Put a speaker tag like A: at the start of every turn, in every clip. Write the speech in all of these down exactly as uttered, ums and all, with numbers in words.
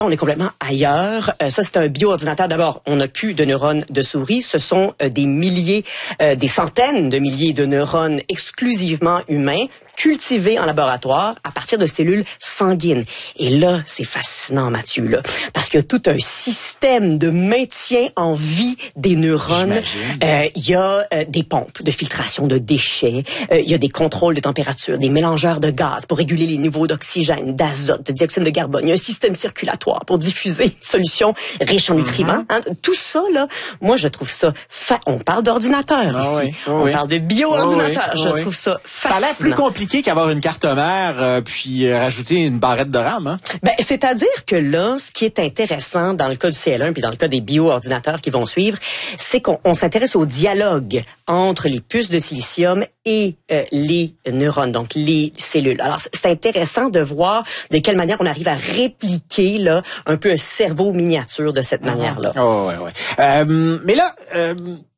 A: On est complètement ailleurs. Euh, ça, c'est un bioordinateur. D'abord, on n'a plus de neurones de souris. Ce sont euh, des milliers, euh, des centaines de milliers de neurones exclusivement humains, cultivés en laboratoire à partir de cellules sanguines. Et là, c'est fascinant, Mathieu, là, parce qu'il y a tout un système de maintien en vie des neurones. Euh, il y a euh, des pompes de filtration de déchets. Euh, il y a des contrôles de température, des mélangeurs de gaz pour réguler les niveaux d'oxygène, d'azote, de dioxyde de carbone. Il y a un système circulatoire pour diffuser une solution riche en nutriments. Mm-hmm. Hein? Tout ça, là, moi, je trouve ça... Fa... On parle d'ordinateur
B: ah
A: ici.
B: Oui, oh
A: on
B: oui.
A: parle de bio-ordinateur.
B: Oh oui, oh
A: je
B: oui.
A: trouve ça fascinant.
B: Ça a l'air plus compliqué qu'avoir une carte mère euh, puis euh, rajouter une barrette de RAM. Hein?
A: Ben, c'est-à-dire que là, ce qui est intéressant dans le cas du C L un puis dans le cas des bio-ordinateurs qui vont suivre, c'est qu'on on s'intéresse au dialogue entre les puces de silicium et euh, les neurones, donc les cellules. Alors, c'est intéressant de voir de quelle manière on arrive à répliquer là un peu un cerveau miniature de cette manière-là.
B: Oh, ouais, ouais. Euh, mais là... Euh...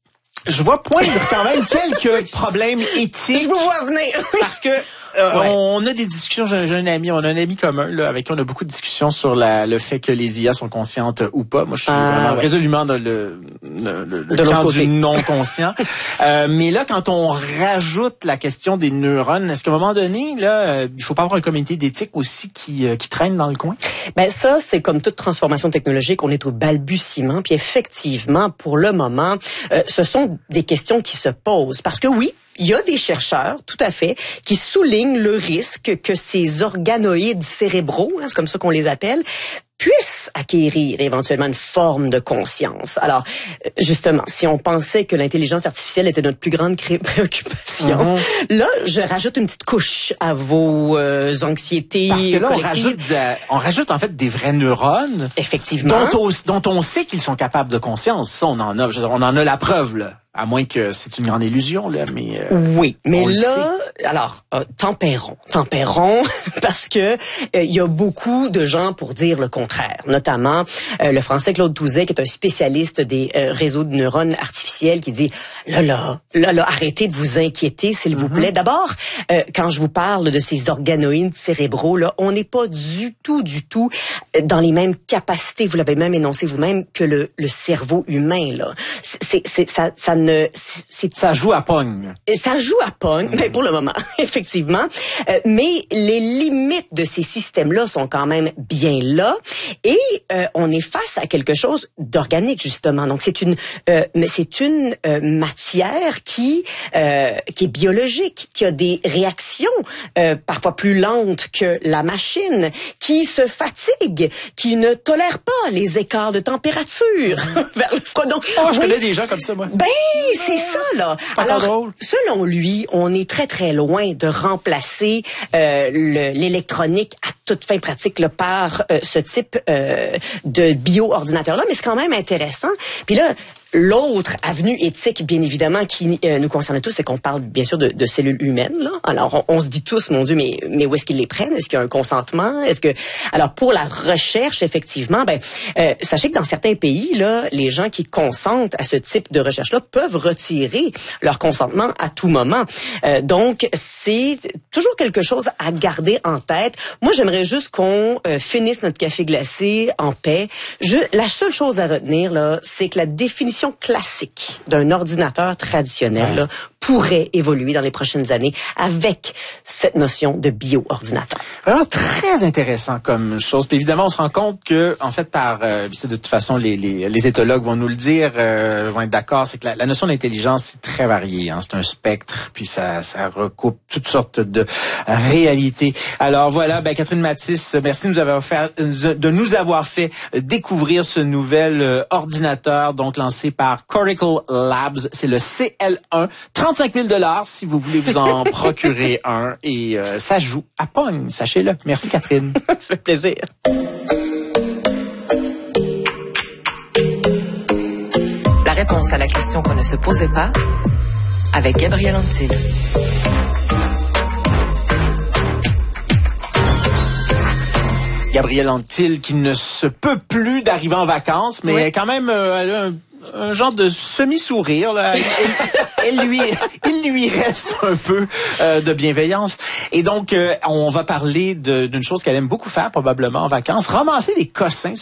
B: Je vois poindre quand même quelques problèmes éthiques.
A: Je vous vois venir.
B: Parce que euh, ouais. on a des discussions, j'ai, j'ai un ami, on a un ami commun là, avec qui on a beaucoup de discussions sur la, le fait que les I A sont conscientes ou pas. Moi, je suis ah, vraiment ouais. résolument dans le, le, le, le camp du non-conscient. euh, mais là, quand on rajoute la question des neurones, est-ce qu'à un moment donné, là, euh, il faut pas avoir un comité d'éthique aussi qui, euh, qui traîne dans le coin?
A: Ben ça, c'est comme toute transformation technologique, on est au balbutiement. Puis effectivement, pour le moment, euh, ce sont des questions qui se posent. Parce que oui, il y a des chercheurs, tout à fait, qui soulignent le risque que ces organoïdes cérébraux, hein, c'est comme ça qu'on les appelle, puissent acquérir éventuellement une forme de conscience. Alors, justement, si on pensait que l'intelligence artificielle était notre plus grande cré- préoccupation, mm-hmm. là, je rajoute une petite couche à vos euh, anxiétés
B: Parce que là, on
A: collectives.
B: rajoute, de, on rajoute en fait des vrais neurones,
A: effectivement,
B: dont on, dont on sait qu'ils sont capables de conscience. Ça, on en a, on en a la preuve là. À moins que c'est une grande illusion, là, mais...
A: Euh, oui, mais là, alors, euh, tempérons, tempérons, parce que il euh, y a beaucoup de gens pour dire le contraire, notamment euh, le Français Claude Touzet, qui est un spécialiste des euh, réseaux de neurones artificiels, qui dit, là, là, là, là, arrêtez de vous inquiéter, s'il mm-hmm. vous plaît. D'abord, euh, quand je vous parle de ces organoïdes cérébraux, là, on n'est pas du tout, du tout dans les mêmes capacités, vous l'avez même énoncé vous-même, que le, le cerveau humain, là. C'est, c'est, ça, ça Ne, c'est,
B: ça joue à pogne.
A: Ça joue à pogne, mais pour le moment, effectivement. Euh, mais les limites de ces systèmes-là sont quand même bien là, et euh, on est face à quelque chose d'organique justement. Donc c'est une, euh, mais c'est une euh, matière qui euh, qui est biologique, qui a des réactions euh, parfois plus lentes que la machine, qui se fatigue, qui ne tolère pas les écarts de température vers le froid. Donc,
B: oh, je
A: oui,
B: connais des gens comme ça, moi.
A: Ben c'est ça, là. Alors, drôle. Selon lui, on est très, très loin de remplacer euh, le, l'électronique à toute fin pratique là, par euh, ce type euh, de bio-ordinateur-là. Mais c'est quand même intéressant. Puis là, l'autre avenue éthique, bien évidemment, qui euh, nous concerne tous, c'est qu'on parle bien sûr de, de cellules humaines. Là. Alors, on, on se dit tous, mon Dieu, mais, mais où est-ce qu'ils les prennent? Est-ce qu'il y a un consentement? Est-ce que, alors, pour la recherche, effectivement, ben, euh, sachez que dans certains pays, là, les gens qui consentent à ce type de recherche-là peuvent retirer leur consentement à tout moment. Euh, donc, c'est toujours quelque chose à garder en tête. Moi, j'aimerais juste qu'on euh, finisse notre café glacé en paix. Je, la seule chose à retenir, là, c'est que la définition classique d'un ordinateur traditionnel ouais. là, pourrait évoluer dans les prochaines années avec cette notion de bio-ordinateur.
B: Vraiment très intéressant comme chose. Puis évidemment, on se rend compte que, en fait, par euh, de toute façon, les, les, les éthologues vont nous le dire, euh, vont être d'accord, c'est que la, la notion d'intelligence c'est très variée. Hein, c'est un spectre, puis ça, ça recoupe toutes sortes de réalités. Alors voilà, ben Catherine Mathis, merci de nous avoir fait, de nous avoir fait découvrir ce nouvel euh, ordinateur, donc lancé par Coracle Labs. C'est le C L un. trente-cinq mille dollars si vous voulez vous en procurer un. Et euh, ça joue à pogne, sachez-le. Merci Catherine.
A: Ça fait plaisir.
C: La réponse à la question qu'on ne se posait pas avec Gabriel Antil.
B: Gabriel Antil qui ne se peut plus d'arriver en vacances, mais oui. quand même euh, elle a un, un genre de semi-sourire là. elle lui, il lui reste un peu euh, de bienveillance. Et donc, euh, on va parler de, d'une chose qu'elle aime beaucoup faire, probablement en vacances, ramasser des cossins